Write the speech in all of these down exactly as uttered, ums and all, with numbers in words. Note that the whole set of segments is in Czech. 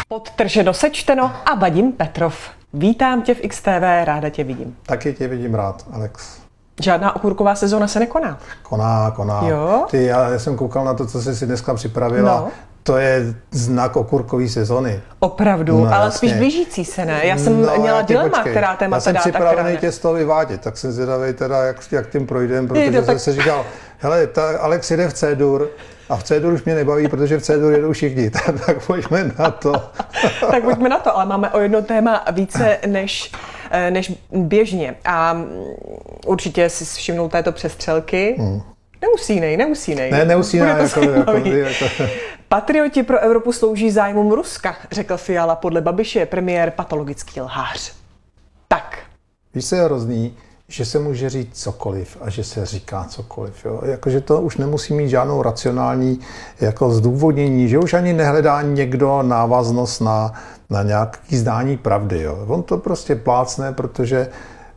Podtrženo, sečteno a Vadim Petrov. Vítám tě v X T V, ráda tě vidím. Taky tě vidím rád, Alex. Žádná okurková sezóna se nekoná. Koná, koná. Jo? Ty, já jsem koukal na to, co jsi si dneska připravila. No. To je znak okurkové sezony. Opravdu, no, ale jasně. Spíš blížící se, ne? Já jsem no, měla dilema, která témata dát. Já jsem připravený tě z toho vyvádět, tak jsem zvědavej teda, jak, jak tím projdem, protože to, jsem tak... si říkal, hele, ta Alex jede v C-dur a v C-dur už mě nebaví, protože v C-dur jedou všichni, tak, tak pojďme na to. Tak pojďme na to, ale máme o jedno téma více než, než běžně a určitě si všimnul této přestřelky. Hmm. Neusínej, neusínej. Ne, neusínej. Jako, jako, jako... Patrioti pro Evropu slouží zájmům Ruska, řekl Fiala. Podle Babiše je premiér patologický lhář. Tak. Víš, co je hrozný, že se může říct cokoliv a že se říká cokoliv. Jo? Jakože to už nemusí mít žádnou racionální jako zdůvodnění, že už ani nehledá někdo návaznost na, na nějaký zdání pravdy. Jo? On to prostě plácne, protože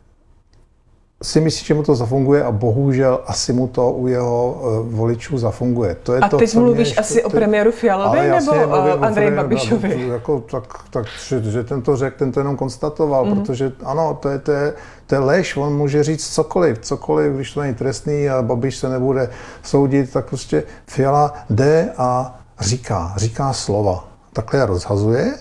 si myslí, že mu to zafunguje a bohužel asi mu to u jeho uh, voličů zafunguje. To je a to, teď co mluvíš mě, asi ty, o premiéru Fialovi nebo o Andreji Babišovi? Jako, tak, tak, že, že ten to řekl, ten to jenom konstatoval, mm. protože ano, to je, to, je, to je lež, on může říct cokoliv, cokoliv, když to není trestný a Babiš se nebude soudit, tak prostě Fiala jde a říká, říká slova. Takhle je rozhazuje.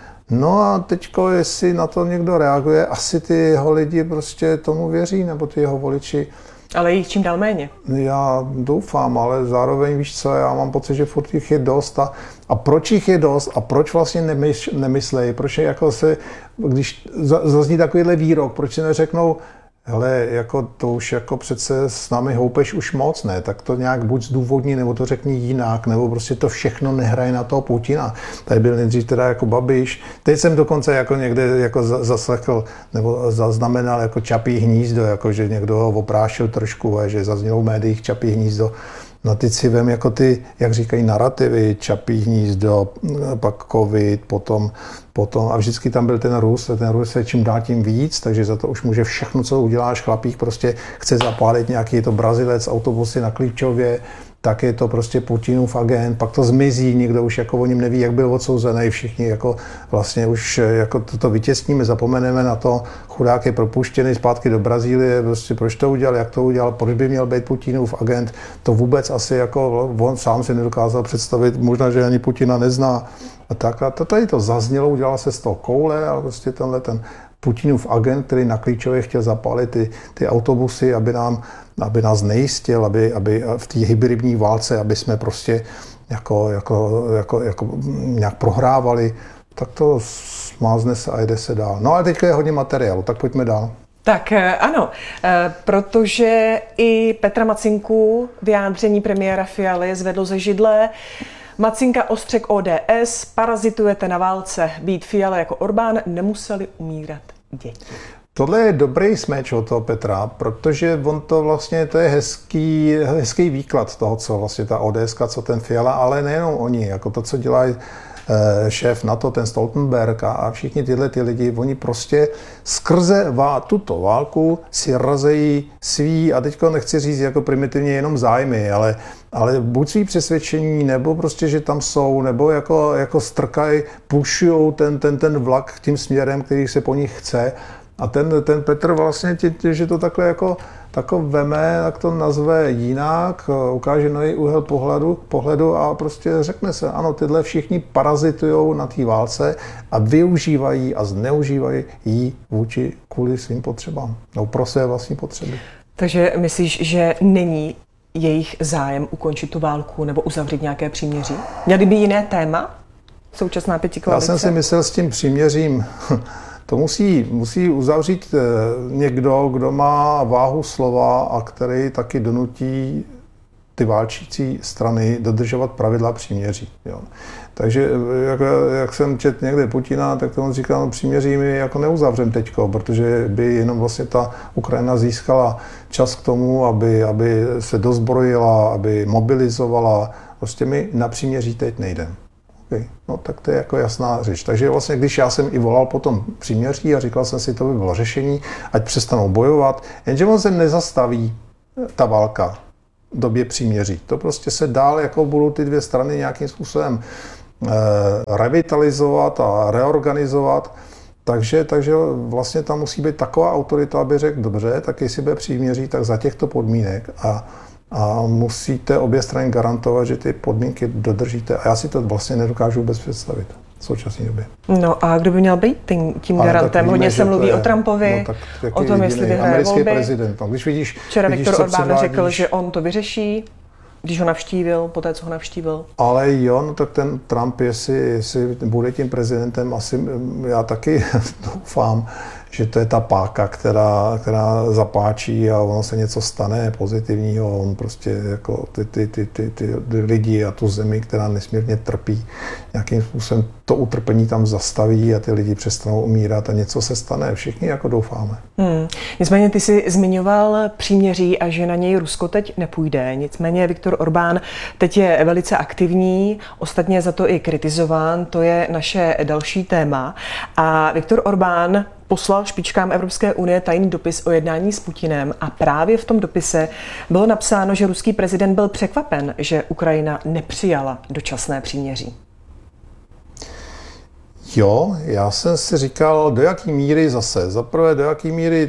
No a teďko, jestli na to někdo reaguje, asi ty jeho lidi prostě tomu věří, nebo ty jeho voliči. Ale jich čím dál méně. Já doufám, ale zároveň víš co, já mám pocit, že furt jich je dost. A, a proč jich je dost a proč vlastně nemysl, nemyslejí, proč jako se, když zazní takovýhle výrok, proč si neřeknou, hele, jako to už jako přece s námi houpeš už moc, ne, tak to nějak buď zdůvodní, nebo to řekni jinak, nebo prostě to všechno nehraje na toho Putina. Tady byl nejdřív teda jako Babiš. Teď jsem dokonce jako někde jako zaslechl, nebo zaznamenal jako Čapí hnízdo, jako že někdo ho oprášil trošku a že zaznělo v médiích Čapí hnízdo. No teď si vem jako ty, jak říkají, narrativy, Čapí hnízdo, pak covid, potom, potom a vždycky tam byl ten Rus, ten Rus je čím dál tím víc, takže za to už může všechno, co uděláš, chlapík prostě chce zapálit nějaký, je to Brazilec, autobusy na Klíčově, tak je to prostě Putinův agent, pak to zmizí, nikdo už jako o něm neví, jak byl odsouzený, všichni jako vlastně už jako toto vytěsníme, zapomeneme na to, chudák je propuštěný zpátky do Brazílie, prostě proč to udělal, jak to udělal, proč by měl být Putinův agent, to vůbec asi jako on sám si nedokázal představit, možná, že ani Putina nezná. A tak a to tady to zaznělo, udělal se z toho koule a prostě tenhle ten Putinův agent, který na Klíčově chtěl zapálit ty, ty autobusy, aby, nám, aby nás nejistil, aby, aby v té hybridní válce, aby jsme prostě jako, jako, jako, jako nějak prohrávali, tak to smázne se a jde se dál. No ale teďka je hodně materiálu, tak pojďme dál. Tak ano, protože i Petra Macinku vyjádření premiéra Fialy zvedlo ze židle. Macinka ostřek O D S, parazitujete na válce. Být Fiala jako Orbán, nemuseli umírat děti. Tohle je dobrý smeč od toho Petra, protože on to vlastně, to je hezký, hezký výklad toho, co vlastně ta ODSka, co ten Fiala, ale nejenom oni, jako to, co dělají šéf NATO, ten Stoltenberg a všichni tyhle ty lidi, oni prostě skrze vá, tuto válku si razejí svý, a teďko nechci říct jako primitivně jenom zájmy, ale, ale buď svý přesvědčení, nebo prostě, že tam jsou, nebo jako, jako strkají, pušujou ten, ten, ten vlak tím směrem, který se po nich chce. A ten, ten Petr vlastně, tě, tě, že to takhle jako tako veme, tak to nazve jinak, ukáže nový úhel pohledu, pohledu a prostě řekne se, ano, tyhle všichni parazitujou na té válce a využívají a zneužívají ji vůči kvůli svým potřebám, no pro své vlastní potřeby. Takže myslíš, že není jejich zájem ukončit tu válku nebo uzavřít nějaké příměří? Měli by jiné téma? Současná pětikoalice? Já jsem si myslel s tím příměřím, to musí, musí uzavřít někdo, kdo má váhu slova a který taky donutí ty válčící strany dodržovat pravidla příměří. Jo. Takže jak, jak jsem četl někde Putina, tak to on říkal, no příměří my jako neuzavřem teďko, protože by jenom vlastně ta Ukrajina získala čas k tomu, aby, aby se dozbrojila, aby mobilizovala. Prostě my na příměří teď nejdeme. Okay. No tak to je jako jasná řeč. Takže vlastně, když já jsem i volal potom příměří a říkal jsem si, to by bylo řešení, ať přestanou bojovat, jenže on se nezastaví ta válka v době příměří. To prostě se dál, jako budou ty dvě strany nějakým způsobem revitalizovat a reorganizovat. Takže, takže vlastně tam musí být taková autorita, aby řekl, dobře, tak jestli bude příměří, tak za těchto podmínek a, a musíte obě strany garantovat, že ty podmínky dodržíte. A já si to vlastně nedokážu vůbec představit v současné době. No a kdo by měl být tím, tím garantem? Hodně se mluví o Trumpovi, no, o tom, jestli vyhraje volby. Prezident. No, když vidíš, Včera vidíš, Viktor Orbán předvádíš, řekl, že on to vyřeší, když ho navštívil, po té, co ho navštívil. Ale jo, no tak ten Trump, jestli, jestli bude tím prezidentem, asi já taky doufám, že to je ta páka, která, která zapáčí a ono se něco stane pozitivního. On prostě jako ty, ty, ty, ty, ty lidi a tu zemi, která nesmírně trpí, nějakým způsobem to utrpení tam zastaví a ty lidi přestanou umírat a něco se stane. Všichni jako doufáme. Hmm. Nicméně ty jsi zmiňoval příměří a že na něj Rusko teď nepůjde. Nicméně Viktor Orbán teď je velice aktivní, ostatně za to i kritizován, to je naše další téma. A Viktor Orbán poslal špičkám Evropské unie tajný dopis o jednání s Putinem a právě v tom dopise bylo napsáno, že ruský prezident byl překvapen, že Ukrajina nepřijala dočasné příměří. Jo, já jsem si říkal, do jaký míry zase. Zaprvé, do jaký míry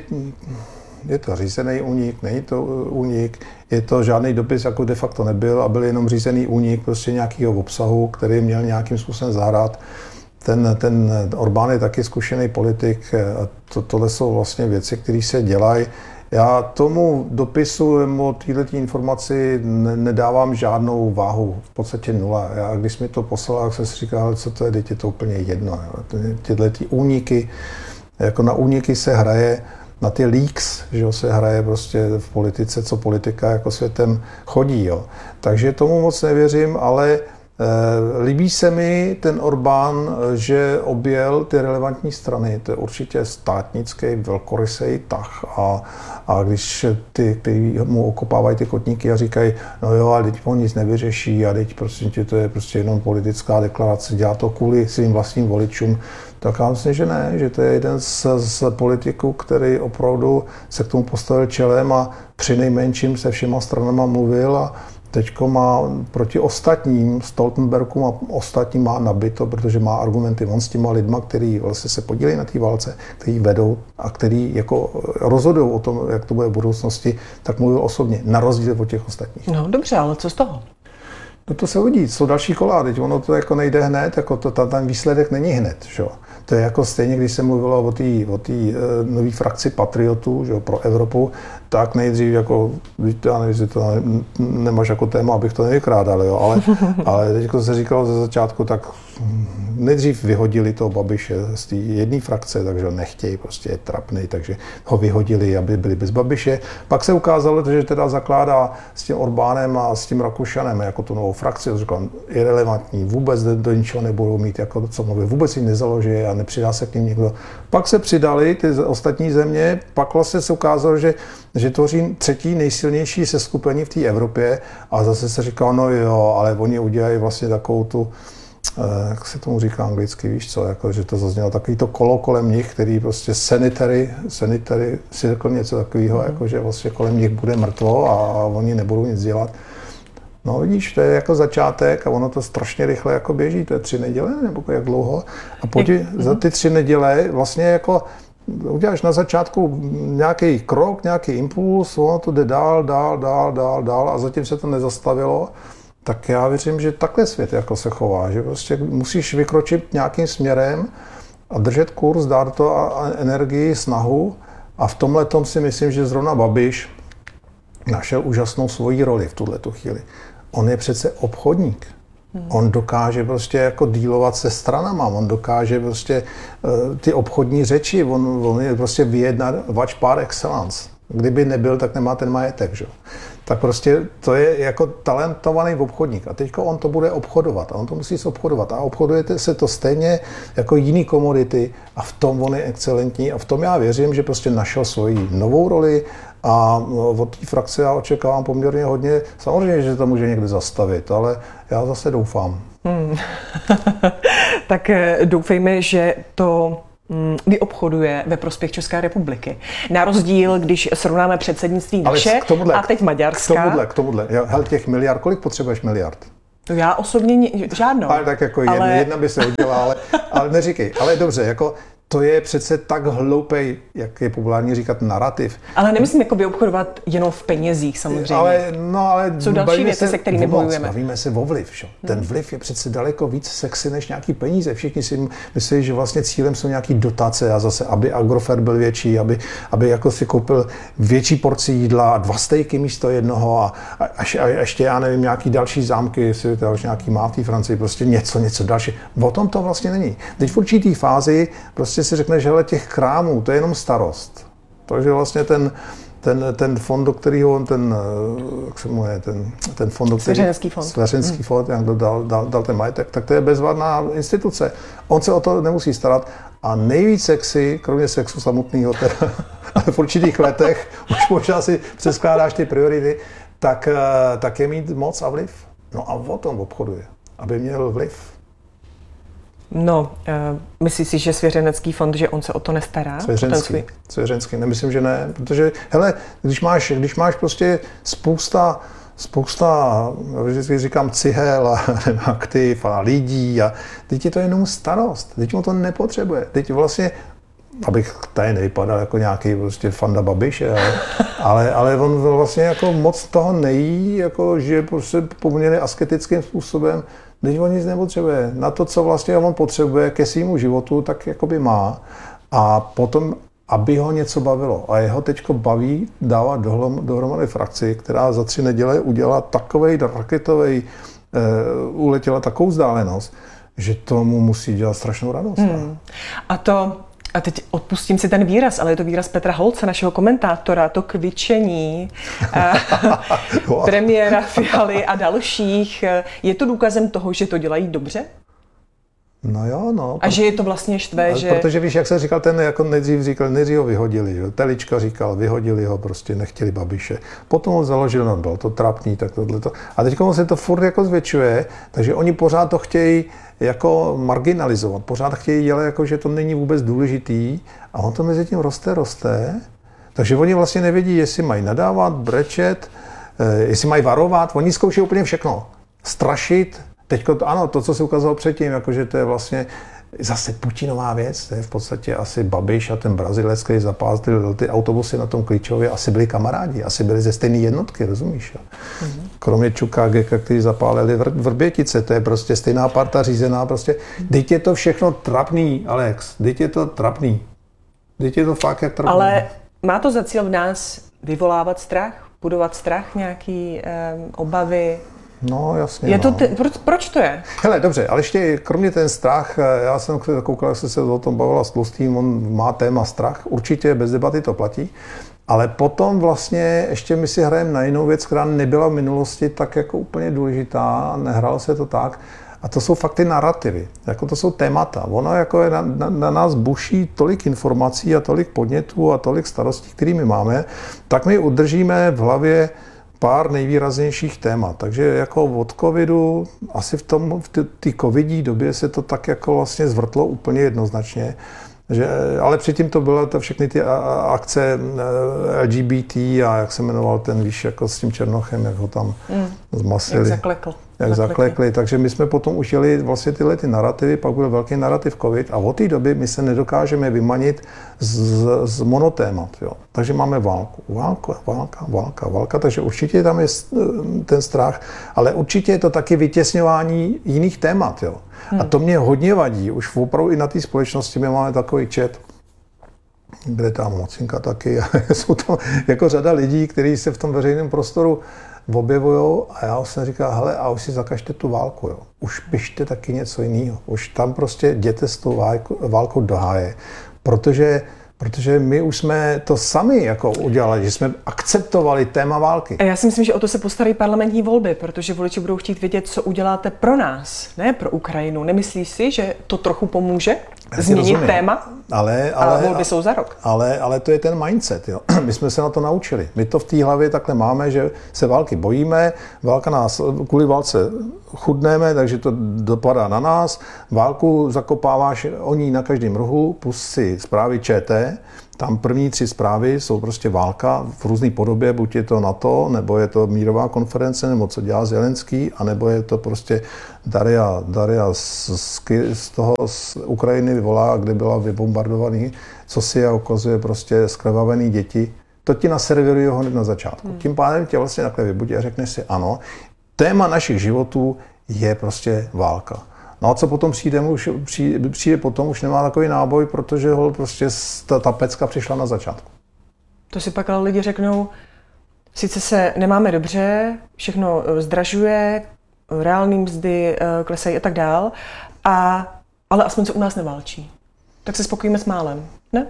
je to řízený únik, není to únik, je to žádný dopis, jako de facto nebyl a byl jenom řízený únik prostě nějakého obsahu, který měl nějakým způsobem zahrát. Ten, ten Orbán je taky zkušený politik a to, tohle jsou vlastně věci, které se dělají. Já tomu dopisu nebo této informaci nedávám žádnou váhu, v podstatě nula. Já, když mi to poslal, tak jsem si říkal, co to je, teď je to úplně jedno. Tyhle ty úniky, jako na úniky se hraje, na ty leaks, že se hraje prostě v politice, co politika jako světem chodí. Jo. Takže tomu moc nevěřím, ale Eh, líbí se mi ten Orbán, že objel ty relevantní strany. To je určitě státnický, velkorysej tah. A, a když ty, ty mu okopávají ty kotníky a říkají, no jo, ale teď on nic nevyřeší a teď prostě to je prostě jenom politická deklarace, dělá to kvůli svým vlastním voličům, tak já myslím, že ne, že to je jeden z, z politiků, který opravdu se k tomu postavil čelem a při nejmenším se všema stranama mluvil a teďko má proti ostatním, Stoltenbergům a ostatním má nabito, protože má argumenty on s těma lidma, který vlastně se podílejí na té válce, který vedou a který jako rozhodují o tom, jak to bude v budoucnosti, tak mluvil osobně, na rozdíl od těch ostatních. No dobře, ale co z toho? No to se hodí, jsou další kola, teď ono to jako nejde hned, jako to, ten výsledek není hned, že? To je jako stejně, když se mluvilo o té o té nové frakci patriotů, že, pro Evropu, tak nejdřív jako, já nevím, že to nemáš jako téma, abych to nevykrádal, jo, ale, ale teď se říkalo ze začátku, tak nejdřív vyhodili toho Babiše z té jedné frakce, takže ho nechtějí, prostě je trapný, takže ho vyhodili, aby byli bez Babiše. Pak se ukázalo, že teda zakládá s tím Orbánem a s tím Rakušanem jako tu novou frakci, to říkal, irelevantní, vůbec do, do ničeho nebudou mít, jako co mluví, vůbec jim nezaloží a nepřidá se k ním někdo. Pak se přidali ty ostatní země, pak vlastně se ukázalo, že že tvoří třetí nejsilnější seskupení v té Evropě a zase se říkalo, no jo, ale oni udělají vlastně takovou tu, jak se tomu říká anglicky, víš co, jako, že to zaznělo takový to kolo kolem nich, který prostě sanitary, sanitary si řekl něco takového, mm. jako, že vlastně kolem nich bude mrtvo a oni nebudou nic dělat. No vidíš, to je jako začátek a ono to strašně rychle jako běží, to je tři neděle nebo jak dlouho a podí, za ty tři neděle vlastně jako uděláš na začátku nějaký krok, nějaký impuls, ono to jde dál, dál, dál, dál, dál a zatím se to nezastavilo, tak já věřím, že takhle svět jako se chová, že prostě musíš vykročit nějakým směrem a držet kurz, dát to a energii, snahu a v tomhle tom si myslím, že zrovna Babiš našel úžasnou svoji roli v tuhletu chvíli. On je přece obchodník. Hmm. On dokáže prostě jako dílovat se stranama, on dokáže prostě uh, ty obchodní řeči, on, on je prostě vyjednavač par excellence. Kdyby nebyl, tak nemá ten majetek, že? Tak prostě to je jako talentovaný obchodník a teďko on to bude obchodovat a on to musí obchodovat a obchoduje se to stejně jako jiný komodity a v tom on je excelentní a v tom já věřím, že prostě našel svoji novou roli a od té frakce já očekávám poměrně hodně. Samozřejmě, že to může někde zastavit, ale já zase doufám. Hmm. Tak doufejme, že to vyobchoduje ve prospěch České republiky. Na rozdíl, když srovnáme předsednictví naše a teď Maďarska. K tomuhle, k tomuhle. Hele, těch miliard, kolik potřebuješ miliard? To já osobně ni- žádnou. Ale tak jako jedna, ale... jedna by se udělala, ale, ale neříkej. Ale dobře, jako to je přece tak hloupej, jak je populární říkat, narrativ. Ale nemyslím jakoby obchodovat jenom v penězích samozřejmě. Ale, no, ale jsou další věci, se, se kterými bojujeme. Bavíme se o vliv. Šo? Ten vliv je přece daleko víc sexy než nějaký peníze. Všichni si myslí, že vlastně cílem jsou nějaký dotace a zase, aby Agrofert byl větší, aby, aby jako si koupil větší porci jídla a dva stejky místo jednoho a, a, a, a ještě, já nevím, nějaký další zámky, jestli to už nějaký má v té Francii, prostě něco, něco další. O tom to vlastně není. Teď v určitý fázi prostě si řekne, že hele, těch krámů, to je jenom starost. Takže vlastně ten, ten, ten fond, do kterého ten, jak se jmenuje, ten, ten fond, do kterého... Svěřenský fond. Svěřenský fond, jak dal, dal, dal ten majetek, tak to je bezvadná instituce. On se o to nemusí starat. A nejvíc sexy, kromě sexu samotného, teda, ale v určitých letech, už možná si přeskládáš ty priority, tak, tak je mít moc a vliv. No a o tom obchoduje, aby měl vliv. No, uh, myslíš si, že svěřenecký fond, že on se o to nestará? Svěřenský, svůj... svěřenský, nemyslím, že ne, protože, hele, když máš, když máš prostě spousta, spousta, vždycky říkám cihel a aktiv a lidí a teď je to jenom starost, teď mu to nepotřebuje, teď vlastně, abych tady nevypadal jako nějaký prostě Fanda Babiše, ale, ale, ale on vlastně jako moc toho nejí, jako že prostě poměrně asketickým způsobem. Když on nic nepotřebuje. Na to, co vlastně on potřebuje ke svému životu, tak jakoby má. A potom, aby ho něco bavilo. A jeho teďko baví dávat dohromady frakci, která za tři neděle udělá takovej raketovej, uh, uletěla takovou vzdálenost, že tomu musí dělat strašnou radost. Hmm. A to... A teď odpustím si ten výraz, ale je to výraz Petra Holce, našeho komentátora, to kvičení premiéra Fialy a dalších. Je to důkazem toho, že to dělají dobře? No jo, no. A že je to vlastně štve, že... Protože víš, jak se říkal, ten jako nejdřív říkal, nejdřív ho vyhodili, že? Telička říkal, vyhodili ho, prostě nechtěli Babiše. Potom ho založil, no, bylo to trapný, tak tohleto. A teď se to furt jako zvětšuje, takže oni pořád to chtějí jako marginalizovat, pořád chtějí dělat jako, že to není vůbec důležitý a on to mezi tím roste, roste. Takže oni vlastně nevědí, jestli mají nadávat, brečet, jestli mají varovat, oni zkouší úplně všechno. Strašit. Teďko, ano, to, co se ukázalo předtím, jakože to je vlastně zase Putinová věc, to je v podstatě asi Babiš a ten Brazilec, který zapázdil ty autobusy na tom Klíčově, asi byli kamarádi, asi byli ze stejné jednotky, rozumíš? Mm-hmm. Kromě Čuka a Geka, kteří zapálili Vr- Vrbětice, to je prostě stejná parta řízená, prostě. Teď je to všechno trapný, Alex, teď je to trapný. Teď je to fakt jak trapný. Ale má to za cíl v nás vyvolávat strach, budovat strach, nějaký um, obavy? No, jasně. Je to no. ty, proč, proč to je? Hele, dobře, ale ještě kromě ten strach, já jsem koukal, jak jsem se o tom bavila s Tlustým, on má téma strach, určitě bez debaty to platí, ale potom vlastně ještě my si hrajeme na jinou věc, která nebyla v minulosti tak jako úplně důležitá, nehralo se to tak, a to jsou fakt ty narrativy, jako to jsou témata. Ono jako je na, na, na nás buší tolik informací a tolik podnětů a tolik starostí, kterými máme, tak my udržíme v hlavě pár nejvýraznějších témat. Takže jako od covidu, asi v tom, v té covidní době se to tak jako vlastně zvrtlo úplně jednoznačně. Že, ale předtím to bylo to všechny ty akce L G B T a jak se jmenoval ten, víš, jako s tím Černochem, jak ho tam mm. zmasili. Jak zaklekl. Jak zaklekli. Takže my jsme potom už jeli vlastně tyhle ty narrativy, pak byl velký narrativ covid a od té doby my se nedokážeme vymanit z, z monotémat. Jo. Takže máme válku. Válka, válka, válka, válka, takže určitě tam je ten strach, ale určitě je to taky vytěsňování jiných témat. Jo. Hmm. A to mě hodně vadí. Už opravdu i na té společnosti my máme takový chat, kde tam Mocinka taky. Jsou tam jako řada lidí, kteří se v tom veřejném prostoru objevujou a já jsem říkal, hele, a už si zakažte tu válku, jo. Už pište taky něco jiného. Už tam prostě jděte s tou válkou do háje. Protože, protože my už jsme to sami jako udělali, že jsme akceptovali téma války. A já si myslím, že o to se postarají parlamentní volby, protože voliči budou chtít vědět, co uděláte pro nás, ne pro Ukrajinu. Nemyslíš si, že to trochu pomůže změnit rozumím. téma? Ale, ale, a volby jsou za rok. Ale, ale to je ten mindset. Jo. My jsme se na to naučili. My to v té hlavě takhle máme, že se války bojíme, válka nás, kvůli válce chudneme, takže to dopadá na nás. Válku zakopáváš o ní na každém rohu, pust si zprávy ČT, Tam první tři zprávy jsou prostě válka v různé podobě, buď je to NATO, nebo je to mírová konference, nebo co dělá Zelenský, anebo je to prostě Daria, Daria z, z, z toho z Ukrajiny volá, kde byla vybombardovaný, co si a ukazuje prostě skrvavený děti. To ti naserviruje hned na začátku. Hmm. Tím pádem tě vlastně takhle vybudí a řekne si ano, téma našich životů je prostě válka. No a co potom přijde, už přijde, přijde potom, už nemá takový náboj, protože ho prostě ta, ta pecka přišla na začátku. To si pak ale lidi řeknou, sice se nemáme dobře, všechno zdražuje, reální mzdy klesají a tak dál, a, ale aspoň se u nás neválčí. Tak se spokojíme s málem, ne?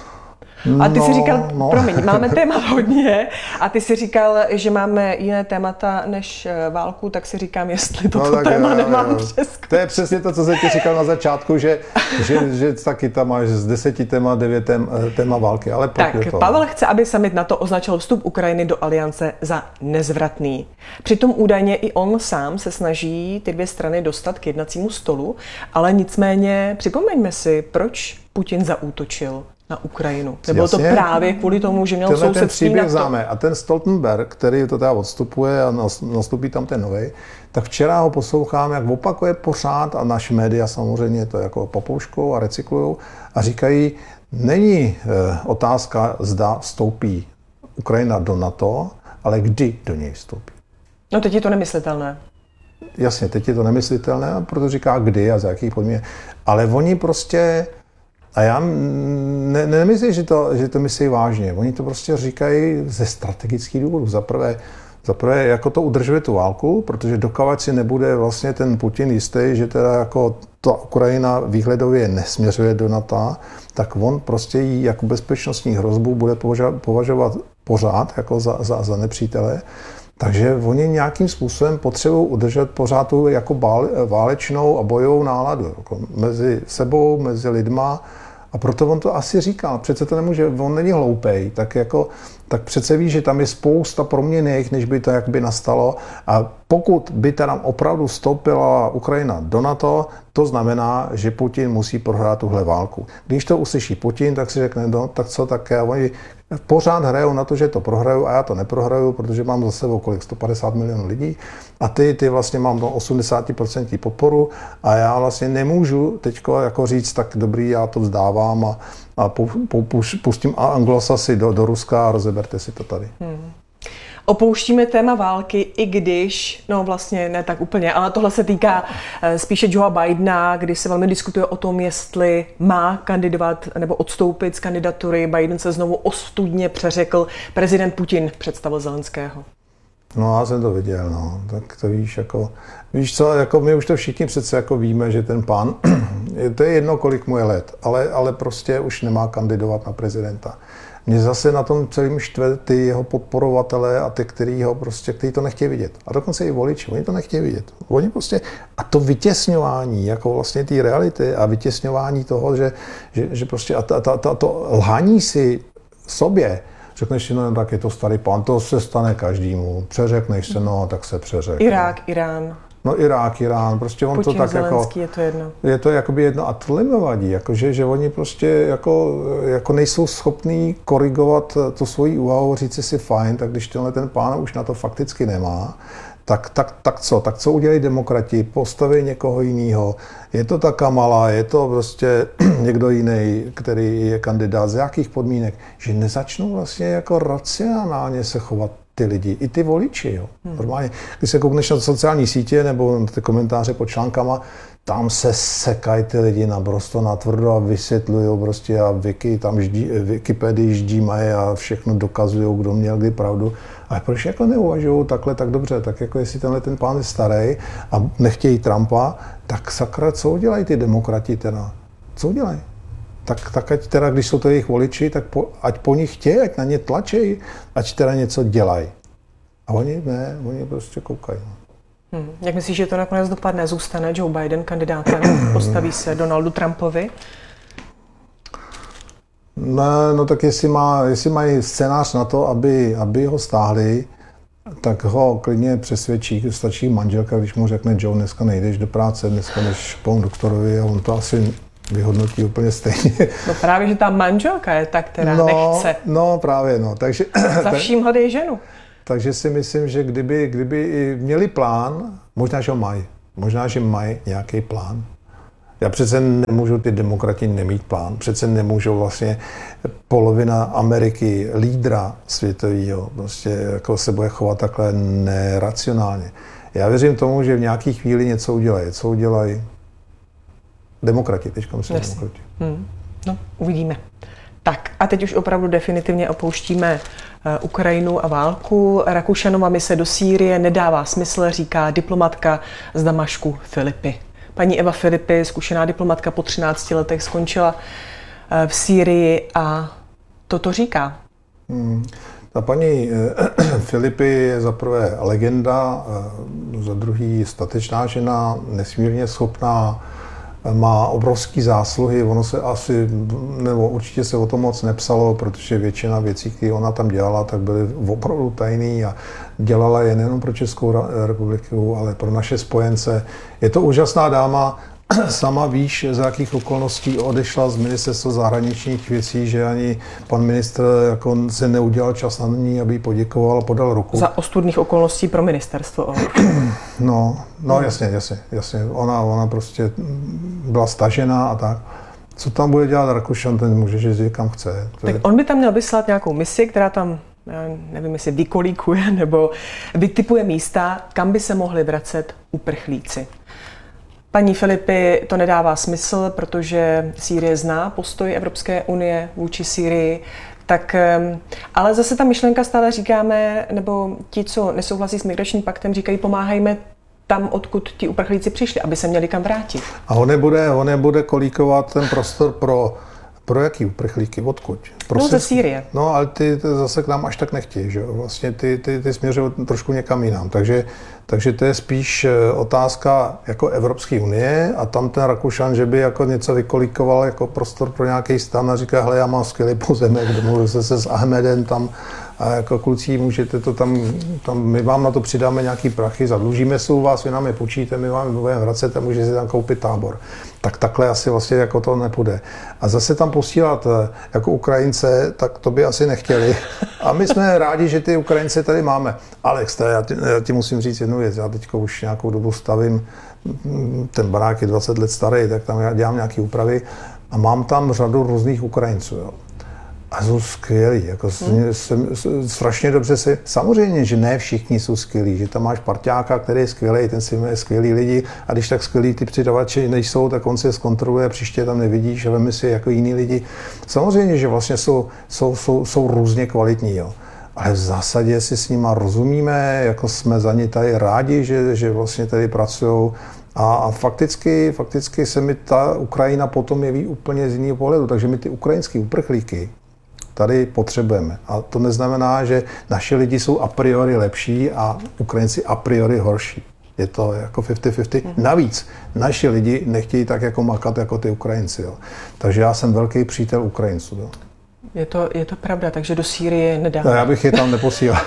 A ty no, si říkal, no. promiň, máme téma hodně a ty si říkal, že máme jiné témata než válku, tak si říkám, jestli toto no, téma jo, nemám jo. přes. To je přesně to, co jsem ti říkal na začátku, že, že, že taky tam máš z deseti téma, devět téma, téma války. Ale tak, to. Pavel chce, aby summit NATO označil vstup Ukrajiny do aliance za nezvratný. Přitom údajně i on sám se snaží ty dvě strany dostat k jednacímu stolu, ale nicméně připomeňme si, proč Putin zaútočil na Ukrajinu. Nebylo to právě kvůli tomu, že měl sousedství ten příběh známe. A ten Stoltenberg, který to teda odstupuje a nastupí tam ten novej, tak včera ho poslouchám, jak opakuje pořád, a naše média samozřejmě to jako popouškou a recyklujou a říkají, není e, otázka, zda vstoupí Ukrajina do NATO, ale kdy do něj vstoupí. No teď je to nemyslitelné. Jasně, teď je to nemyslitelné, proto říká kdy a za jakých podmínek. Ale oni prostě A já ne, nemyslím, že to, že to myslí vážně. Oni to prostě říkají ze strategických důvodů. Za prvé, za prvé, jako to udržuje tu válku, protože dokud si nebude vlastně ten Putin jistý, že teda jako ta Ukrajina výhledově nesměřuje do NATO, tak on prostě jí jako bezpečnostní hrozbu bude považovat pořád jako za, za, za nepřítele. Takže oni nějakým způsobem potřebují udržet pořád tu jako válečnou a bojovou náladu jako mezi sebou, mezi lidma. A proto on to asi říkal. Přece to nemůže, on není hloupej, tak jako, tak přece ví, že tam je spousta proměnných, než by to jakby nastalo. A pokud by teda opravdu vstoupila Ukrajina do NATO, to znamená, že Putin musí prohrát tuhle válku. Když to uslyší Putin, tak si řekne, no tak co, tak já, oni pořád hrajou na to, že to prohraju a já to neprohraju, protože mám za sebou kolik, sto padesát milionů lidí a ty, ty vlastně mám do osmdesát procent podporu a já vlastně nemůžu teďko jako říct, tak dobrý, já to vzdávám a, a pustím anglosasy do, do Ruska a rozeberte si to tady. Hmm. Opouštíme téma války, i když, no vlastně ne tak úplně, ale tohle se týká spíše Joea Bidena, kdy se velmi diskutuje o tom, jestli má kandidovat nebo odstoupit z kandidatury. Biden se znovu ostudně přeřekl, prezident Putin představil Zelenského. No já jsem to viděl, no, tak to víš, jako, víš co, jako my už to všichni přece jako víme, že ten pán, to je jedno, kolik mu je let, ale, ale prostě už nemá kandidovat na prezidenta. Mě zase na tom celým štve ty jeho podporovatelé a ty, který ho prostě, který to nechtějí vidět. A dokonce i voliči, oni to nechtějí vidět. Oni prostě, a to vytěsňování, jako vlastně té reality a vytěsňování toho, že, že, že prostě a ta, ta, ta, to lhaní si sobě, řekneš si, no tak je to starý pán, to se stane každému, přeřekneš se, no tak se přeřek. Irák, Irán. No Irák, Irán, prostě on Putin, to tak Zelenský, jako... je to jedno. Je to jakoby jedno a tohle mi vadí, jakože, že oni prostě jako, jako nejsou schopní korigovat tu svoji úvahu, říct si fajn, tak když tenhle ten pán už na to fakticky nemá, tak, tak, tak co? Tak co udělají demokrati? Postaví někoho jiného. Je to ta Kamala, je to prostě někdo jiný, který je kandidát, z jakých podmínek, že nezačnou vlastně jako racionálně se chovat ty lidi, i ty voliči. Jo. Hmm. Normálně, když se koukneš na sociální sítě nebo na ty komentáře pod článkama, tam se sekají ty lidi naprosto natvrdo a vysvětlují prostě a Wiki, tam ždí, Wikipedii ždímají a všechno dokazují, kdo měl kdy pravdu. Ale proč jako neuvažují takhle tak dobře? Tak jako jestli tenhle ten pán je starý a nechtějí Trumpa, tak sakra, co udělají ty demokrati teda? Co udělají? Tak, tak ať teda, když jsou to jejich voliči, tak po, ať po nich chtějí, ať na ně tlačí, ať teda něco dělají. A oni ne, oni prostě koukají. Hmm. Jak myslíš, že to nakonec dopadne? Zůstane Joe Biden kandidátem? Postaví se Donaldu Trumpovi? Ne, no tak jestli, má, jestli mají scénář na to, aby, aby ho stáhli, tak ho klidně přesvědčí, stačí manželka, když mu řekne Joe, dneska nejdeš do práce, dneska jdeš k panu doktorovi a on to asi vyhodnotí úplně stejně. No právě, že ta manželka je ta, která no, nechce. No právě, no. Takže, Za vším hledej ženu. Takže si myslím, že kdyby, kdyby měli plán, možná, že ho mají, možná, že mají nějaký plán. Já přece nemůžu ty demokrati nemít plán. Přece nemůžou vlastně polovina Ameriky, lídra světového, prostě jako se bude chovat takhle neracionálně. Já věřím tomu, že v nějaké chvíli něco udělají. Co udělají demokrati, teďka myslím Jasně. demokrati. Hmm. No, uvidíme. Tak a teď už opravdu definitivně opouštíme uh, Ukrajinu a válku. Rakušanova mise do Sýrie nedává smysl, říká diplomatka z Damašku Filipy. Paní Eva Filipy, zkušená diplomatka, po třinácti letech skončila uh, v Sýrii a toto říká. Hmm. Ta paní Filipy je za prvé legenda, za druhý statečná žena, nesmírně schopná, má obrovské zásluhy, ono se asi, nebo určitě se o tom moc nepsalo, protože většina věcí, které ona tam dělala, tak byly opravdu tajný a dělala je nejen pro Českou republiku, ale pro naše spojence. Je to úžasná dáma, sama víš, za jakých okolností odešla z ministerstva zahraničních věcí, že ani pan ministr jako se neudělal čas na ní, aby jí poděkoval a podal ruku. Za ostudných okolností pro ministerstvo. No, no jasně, jasně, jasně. Ona, ona prostě byla stažená a tak. Co tam bude dělat Rakušan, ten může žít kam chce. To tak je... on by tam měl vyslat nějakou misi, která tam, já nevím, jestli vykolíkuje nebo vytipuje místa, kam by se mohli vracet uprchlíci. Paní Filipy to nedává smysl, protože Sýrie zná postoj Evropské unie vůči Sýrii, tak, ale zase ta myšlenka stále říkáme, nebo ti, co nesouhlasí s migračním paktem, říkají, pomáhajme tam, odkud ti uprchlíci přišli, aby se měli kam vrátit. A on nebude, on nebude kolíkovat ten prostor pro, pro jaký uprchlíky, odkud? Pro no ze Sýrie. No, ale ty, ty zase k nám až tak nechtějí, že jo? Vlastně ty, ty, ty směřují trošku někam jinam. Takže, takže to je spíš otázka jako Evropské unie a tam ten Rakušan, že by jako něco vykolíkoval jako prostor pro nějaký stan a říká, hele, já mám skvělý pozemek, domluvil se se s Ahmedem tam a jako kluci, můžete to tam, tam, my vám na to přidáme nějaký prachy, zadlužíme se u vás, vy nám je počíte, my vám je budeme vracet a můžete si tam koupit tábor. Tak takhle asi vlastně jako to nepůjde. A zase tam posílat jako Ukrajince, tak to by asi nechtěli. A my jsme rádi, že ty Ukrajince tady máme. Alex, já ti, já ti musím říct jednu věc, já teďka už nějakou dobu stavím, ten barák je dvacet let starý, tak tam já dělám nějaké úpravy a mám tam řadu různých Ukrajinců. Jo. A jsou skvělí, jako hmm. jsem, strašně dobře si, samozřejmě, že ne všichni jsou skvělí, že tam máš parťáka, který je skvělý, ten si jmenuje skvělý lidi a když tak skvělí ty přidavači nejsou, tak on si je zkontroluje a příště tam nevidíš a veme si jako jiný lidi. Samozřejmě, že vlastně jsou, jsou, jsou, jsou různě kvalitní, jo. Ale v zásadě si s nima rozumíme, jako jsme za ně tady rádi, že, že vlastně tady pracují. A, a fakticky, fakticky se mi ta Ukrajina potom jeví úplně z jiného pohledu, takže my ty ukrajinský uprchlíky tady potřebujeme. A to neznamená, že naši lidi jsou a priori lepší a Ukrajinci a priori horší. Je to jako padesát na padesát. Mm. Navíc naši lidi nechtějí tak jako makat jako ty Ukrajinci. Jo. Takže já jsem velký přítel Ukrajinců. Jo. Je to, je to pravda, takže do Sýrie nedá. No, já bych je tam neposílal.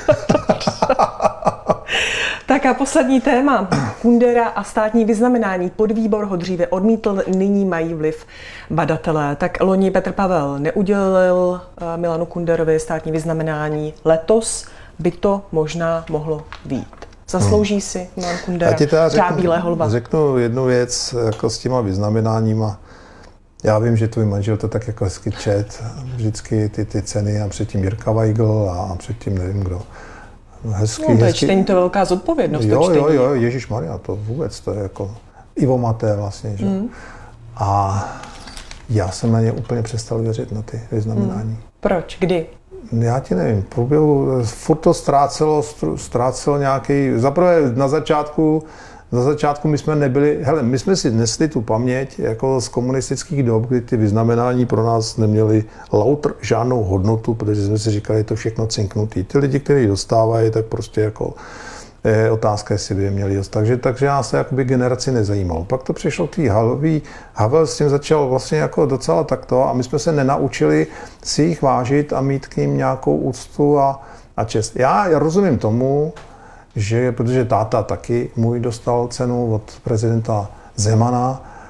Tak a poslední téma. Kundera a státní vyznamenání. Podvýbor ho dříve odmítl, nyní mají vliv badatelé. Tak loni Petr Pavel neudělil Milanu Kunderovi státní vyznamenání. Letos by to možná mohlo být. Zaslouží hmm. si Milan Kundera řád Bílého lva. Řeknu jednu věc jako s těma vyznamenáníma. Já vím, že tvůj manžel to tak jako hezky čet, vždycky ty, ty ceny a předtím Jirka Weigl a předtím nevím kdo. Hezky, no, to je hezky. čtení, to je velká zodpovědnost. Jo, to čtení. jo, jo, ježišmarja, to vůbec, to je jako Ivo Maté vlastně, že? Mm. A já jsem na ně úplně přestal věřit, na ty vyznamenání. Mm. Proč? Kdy? Já ti nevím, v průběhu, furt to ztrácelo, ztrácelo nějaký, zaprvé na začátku, Na začátku my jsme nebyli, hele, my jsme si nesli tu paměť jako z komunistických dob, kdy ty vyznamenání pro nás neměly lautr žádnou hodnotu, protože jsme si říkali, je to všechno cinknutý. Ty lidi, kteří dostávají, tak prostě jako je otázka, jestli by je měli dostat. Takže, takže já se jakoby generaci nezajímal. Pak to přišlo k tý Havelový, Havel s tím začal vlastně jako docela takto a my jsme se nenaučili si jich vážit a mít k ním nějakou úctu a, a čest. Já, já rozumím tomu, že protože táta taky můj dostal cenu od prezidenta Zemana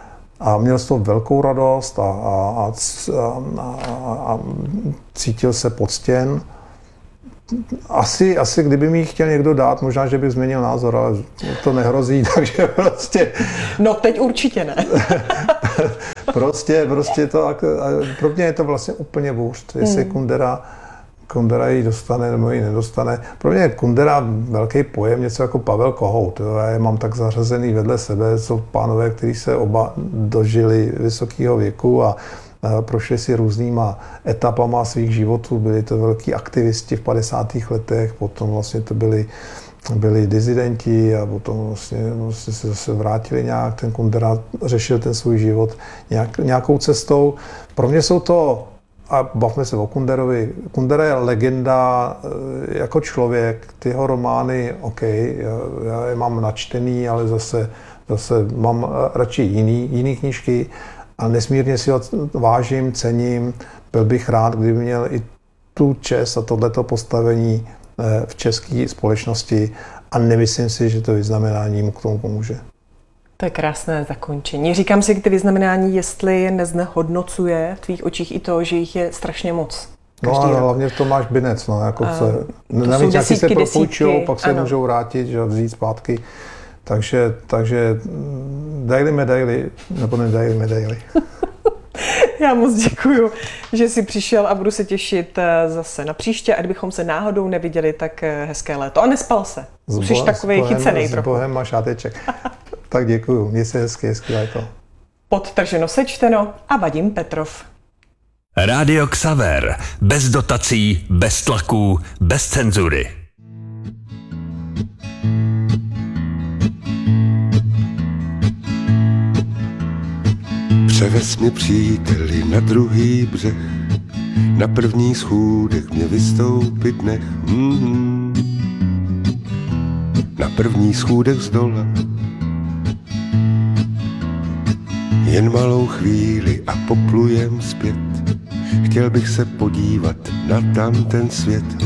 a měl z toho velkou radost a, a, a, a, a cítil se poctěn. Asi, asi kdyby mi chtěl někdo dát, možná, že bych změnil názor, ale to nehrozí, takže prostě... No teď určitě ne. prostě, prostě to, pro mě je to vlastně úplně vůř, jestli hmm. Kundera, Kundera ji dostane nebo ji nedostane. Pro mě je Kundera velký pojem, něco jako Pavel Kohout. Jo. Já je mám tak zařazený vedle sebe, jsou pánové, kteří se oba dožili vysokého věku a prošli si různýma etapama svých životů, byli to velký aktivisti v padesátých letech, potom vlastně to byli, byli dizidenti a potom vlastně, vlastně se zase vrátili nějak, ten Kundera řešil ten svůj život nějak, nějakou cestou. Pro mě jsou to, a bavme se o Kunderovi, Kundera je legenda jako člověk, ty jeho romány, OK, já je mám načtený, ale zase, zase mám radši jiný, jiný knížky, a nesmírně si ho vážím, cením. Byl bych rád, kdyby měl i tu čest a tohleto postavení v české společnosti a nemyslím si, že to vyznamenání mu k tomu pomůže. To je krásné zakončení. Říkám si k ty vyznamenání, jestli neznehodnocuje v tvých očích i to, že jich je strašně moc. No ale hlavně to máš binec, no, jako se, navíc nějaký se propůjčujou, pak se ano. můžou vrátit, že vzít zpátky. Takže, takže daily medaily, nebo nedaily medaily. Já moc děkuju, že jsi přišel a budu se těšit zase na příště. A kdybychom se náhodou neviděli, tak hezké léto. A nespal se. Jsi takový chycenej trochu. S Bohem a šáteček. Tak děkuju, měj se hezky, hezky léto. Podtrženo sečteno a Vadim Petrov. Rádio Xaver. Bez dotací, bez tlaků, bez cenzury. Převez mě příteli na druhý břeh, na první schůdek mě vystoupit nech. Mm-hmm. Na první schůdek z dola. Jen malou chvíli a poplujem zpět. Chtěl bych se podívat na tam ten svět.